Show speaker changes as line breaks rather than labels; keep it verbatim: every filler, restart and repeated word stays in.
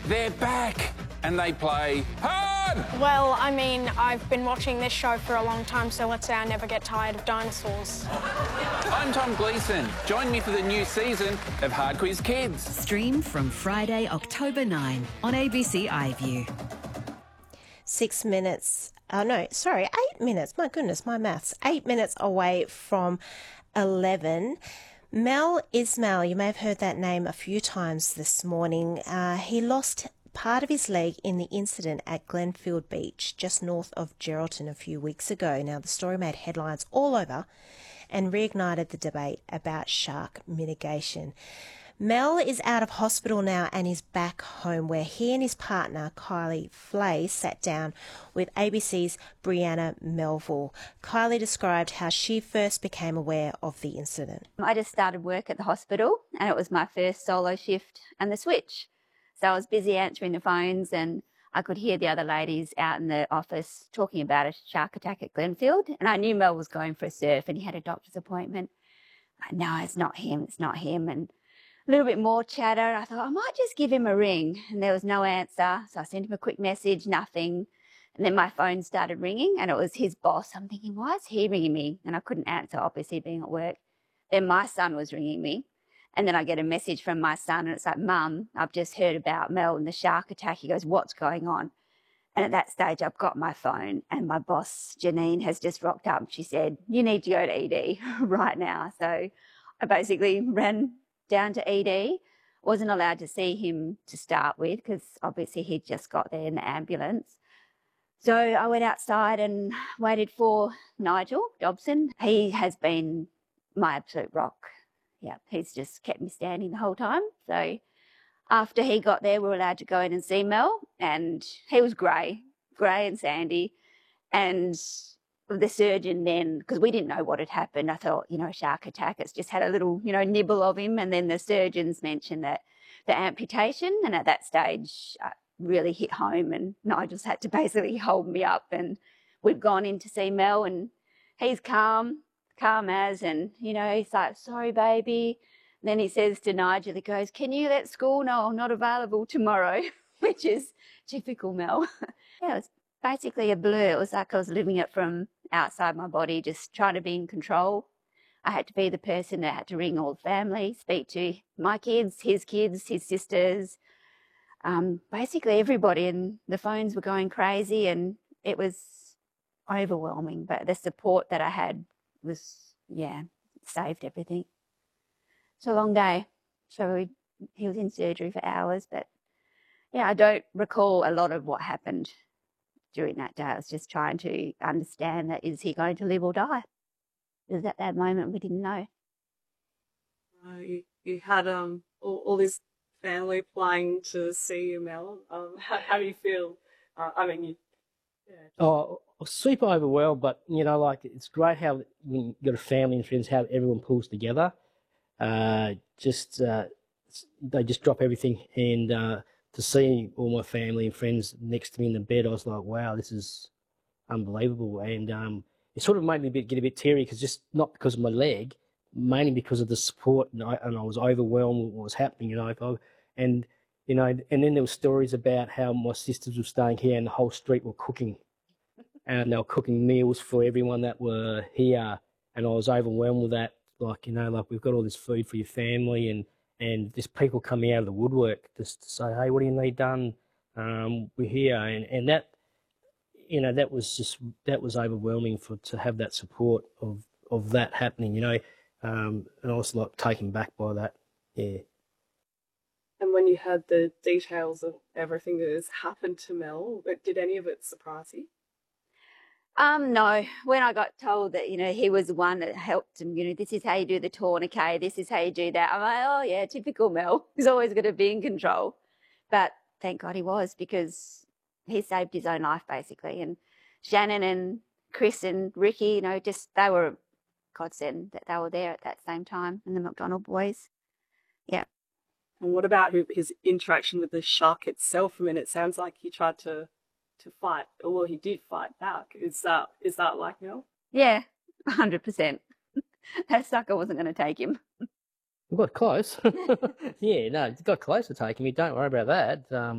They're back and they play hard!
Well, I mean, I've been watching this show for a long time, so let's say I never get tired of dinosaurs.
I'm Tom Gleeson. Join me for the new season of Hard Quiz Kids.
Stream from Friday, October ninth on A B C iView.
Six minutes, oh no, sorry, eight minutes, my goodness, my maths. Eight minutes away from eleven. Mel Ismail, you may have heard that name a few times this morning. Uh, he lost part of his leg in the incident at Glenfield Beach, just north of Geraldton a few weeks ago. Now, the story made headlines all over and reignited the debate about shark mitigation. Mel is out of hospital now and is back home, where he and his partner, Kylie Flay, sat down with A B C's Brianna Melville. Kylie described how she first became aware of the incident.
I just started work at the hospital and it was my first solo shift and the switch. So I was busy answering the phones and I could hear the other ladies out in the office talking about a shark attack at Glenfield, and I knew Mel was going for a surf and he had a doctor's appointment. No, it's not him, it's not him. And a little bit more chatter. I thought I might just give him a ring, and there was no answer. So I sent him a quick message, nothing. And then my phone started ringing and it was his boss. I'm thinking, why is he ringing me? And I couldn't answer, obviously being at work. Then my son was ringing me. And then I get a message from my son and it's like, Mum, I've just heard about Mel and the shark attack. He goes, what's going on? And at that stage, I've got my phone and my boss, Janine, has just rocked up. She said, you need to go to E D right now. So I basically ran down to E D. Wasn't allowed to see him to start with because obviously he'd just got there in the ambulance. So I went outside and waited for Nigel Dobson. He has been my absolute rock. Yeah, he's just kept me standing the whole time. So after he got there, we were allowed to go in and see Mel, and he was grey, grey and sandy. And the surgeon then, because we didn't know what had happened, I thought, you know, a shark attack, it's just had a little, you know, nibble of him. And then the surgeons mentioned that the amputation, and at that stage I really hit home, and Nigel's had to basically hold me up. And we've gone in to see Mel and he's calm, calm as, and, you know, he's like, sorry, baby. And then he says to Nigel, he goes, can you let school know I'm not available tomorrow? Which is typical Mel. Yeah, it was basically a blur. It was like I was living it from outside my body, just trying to be in control. I had to be the person that had to ring all the family, speak to my kids, his kids, his sisters, um, basically everybody. And the phones were going crazy and it was overwhelming. But the support that I had was, yeah, saved everything. It's a long day. So we, he was in surgery for hours, but yeah, I don't recall a lot of what happened during that day. I was just trying to understand that, is he going to live or die? Because at that moment we didn't know.
Uh, you, you had um all, all this family flying to see you, Mel. Um, how, how do you feel? Uh, I mean, you. Yeah.
Oh, super overwhelmed, but you know, like it's great how when you've got a family and friends, how everyone pulls together. Uh, just uh, they just drop everything, and uh, to see all my family and friends next to me in the bed, I was like, wow, this is unbelievable. And um, it sort of made me a bit, get a bit teary, because just not because of my leg, mainly because of the support, and I, and I was overwhelmed with what was happening, you know. If I, and you know, and then there were stories about how my sisters were staying here and the whole street were cooking, and they were cooking meals for everyone that were here, and I was overwhelmed with that. Like, you know, like, we've got all this food for your family, and and just people coming out of the woodwork just to say, hey, what do you need done? Um, we're here, and and that, you know, that was just that was overwhelming for to have that support of of that happening, you know, um, and I was like taken back by that, yeah.
And when you had the details of everything that has happened to Mel, did any of it surprise you?
Um, no. When I got told that, you know, he was the one that helped him, you know, this is how you do the tourniquet, this is how you do that, I'm like, oh, yeah, typical Mel. He's always going to be in control. But thank God he was, because he saved his own life, basically. And Shannon and Chris and Ricky, you know, just, they were godsend that they were there at that same time, and the McDonald boys. Yeah.
And what about his interaction with the shark itself? I mean, it sounds like he tried to to fight, or well, he did fight back. Is that is that like Mel?
Yeah, one hundred percent. That sucker wasn't going to take him.
We got close. Yeah, no, got close to taking me. Don't worry about that. Um,